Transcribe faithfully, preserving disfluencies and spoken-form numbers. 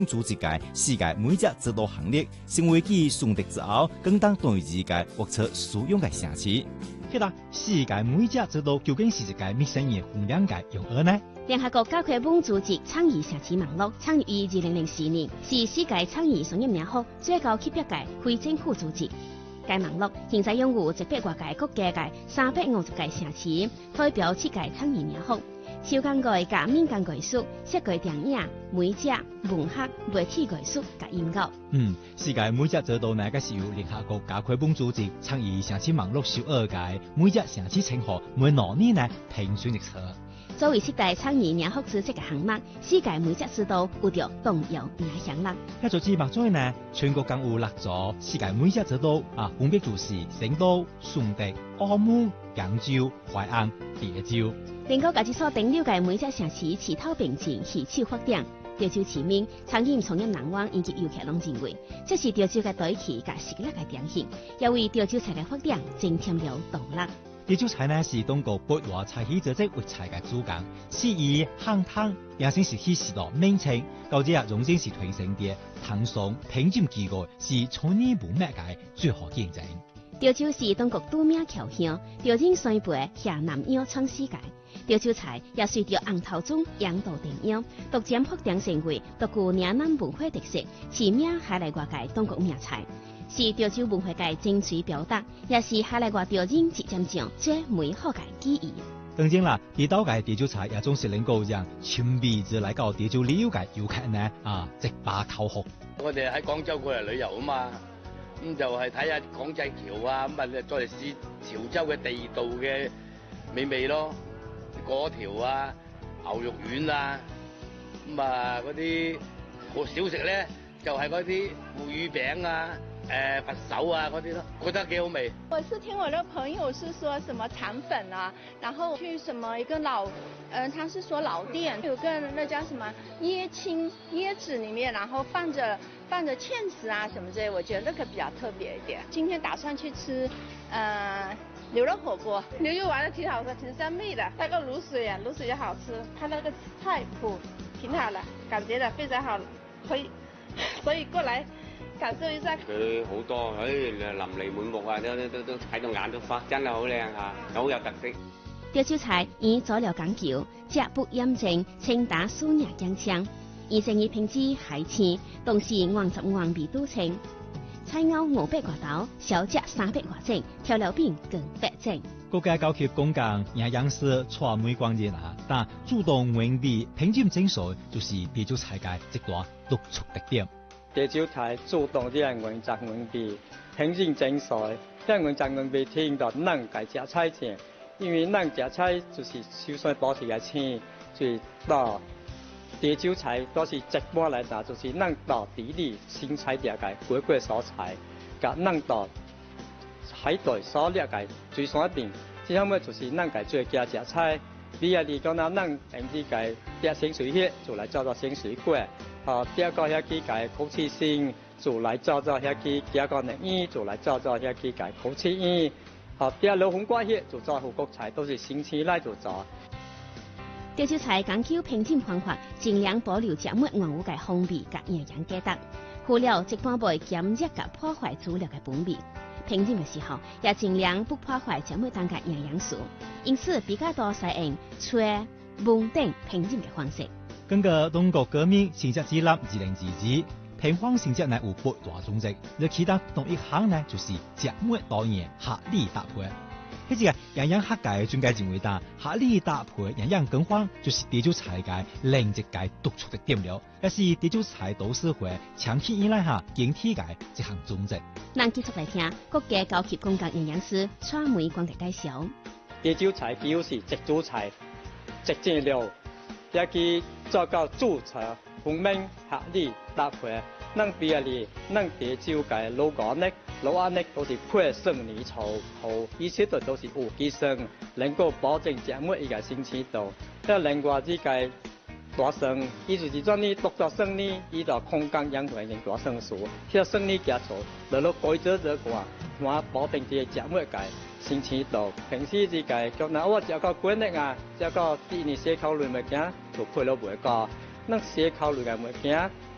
主一屆世界每只指導行列，成為繼順德之後，更當當於二屆獲得使用嘅城市。 其實世界每只指導究竟是一個咩生意分兩屆用而呢？ 聯合國教科文組織倡議城市網絡創立於二零零四年，是世界倡議商業聯合最高級別嘅非政府組織。該網絡現在擁有一百多個國家嘅三百五十個城市，代表七個倡議聯合。超工具甲民間藝術、設計電影、媒介、文學、媒體藝術甲音樂。 嗯，世界每只指導呢個是由聯合國教科文組織倡議城市網絡首爾嘅每只城市稱號每兩年呢評選一次。 作為七大倡議聯合組織嘅項目，世界每只指導有着重要影響力。 一座節目中呢，全國更有六座世界每只指導啊，分別就是成都、順德、澳門、揚州、淮安、蝶州。 聯合國介所訂六個每只城市氣候平靜氣象發展，潮州市民、餐飲從業人員以及遊客攏認為，這是潮州嘅地氣甲實力嘅表現，也為潮州菜嘅發展增添了動力。 潮州菜呢是中國八大菜系組織為菜嘅主幹，是以漢湯也先是起時代名稱，到這榮升是推升啲湯餸品質機構是從呢部咩嘅最好見證。 潮州是中國著名僑鄉，潮州水培下南洋創世界。潮州菜也隨着紅頭中洋道電影，逐漸發展成為獨具嶺南文化特色、馳名海內外嘅中國名菜，是潮州文化嘅精髓表達，也是海內外潮人即漸將最美好嘅記憶。 當然啦，地道嘅潮州菜也總是能夠讓全鼻子嚟到潮州旅遊嘅遊客呢啊直把口服。 我哋喺廣州過嚟旅遊啊嘛，咁就係睇下廣濟橋啊，咁啊再嚟試潮州嘅地道嘅美味咯。果條啊、牛肉丸啊，咁啊嗰啲好小食咧，就係嗰啲腐乳餅啊、誒佛手啊嗰啲咯，覺得幾好味。 我是聽我的朋友是說什麼腸粉啊，然後去什麼一個老，呃，他是說老店有個那叫什麼椰青椰子裡面，然後放着放着芡實啊什麼之類，我覺得那個比較特別一點。今天打算去吃，呃。牛肉火鍋，牛肉丸的挺好吃，挺香味的，帶個滷水啊，滷水也好吃，它那個菜譜挺好的，感覺的非常好，可以，所以過來感受一下。 佢好多，誒淋漓滿目啊，都都都睇到眼都花，真係好靚嚇，好有特色。 潮州菜以佐料講究，食不厭精，清淡素雅香香，而生意品質海鮮，同時原汁原味都清。菜餚五百多道，小食三百多種，調料品更百種。 國家高級公幹營養師蔡梅光認啊，但主動原味品質精髓就是潮州菜嘅一大獨出特點。 潮州菜主動啲原汁原味品質精髓，啲原汁原味體現到咱家食菜先，因為咱食菜就是首先保持個青，所以到潮州菜都是一般來講，就是咱到地理新菜啲嘅果果蔬菜，甲咱到海帶所獵嘅水產品，之後尾就是咱嘅最佳食材。比如嚟講啦，咱平時嘅啲鮮水葉就來做做鮮水果，啊，第二個遐幾嘅口氣鮮就來做做遐幾，第二個呢魚就來做做遐幾嘅口氣魚，啊，第二老紅瓜葉就做富國菜，都是新鮮來就做。 潮州菜講究烹飪方法，盡量保留食物原有嘅風味甲營養價值，去了一般袂減熱甲破壞主料嘅風味。烹飪嘅時候，也盡量不破壞食物當嘅營養素，因此比較多使用炊、燜等烹飪嘅方式。 根據中國革命膳食指南二零二二，烹飪膳食呢有八大種類，而其他同一項呢就是食物多元合理搭配。呢個營養學界專家認為，但合理搭配營養更換就是潮州菜嘅另一個獨出的點了，也是潮州菜董事會長期以來下堅持嘅一項宗旨。 咱繼續來聽國家高級公幹營養師蔡梅光嘅介紹。 潮州菜主要是直煮菜、直煎料，也佢做到主菜分明合理搭配。咱比如嚟，咱潮州嘅老乾呢，老安呢都是配生泥草，好，而且都都是有機生，能夠保證食物一個新鮮度。即另外之個大生，伊就是專呢獨作生呢，伊就空間養分型大生素，即係生呢加醋，落落改咗咗個，我保證啲食物嘅新鮮度。平時之個講嗱，我食個乾粒啊，食個啲呢些考慮物件就配落袂高，咱些考慮嘅物件。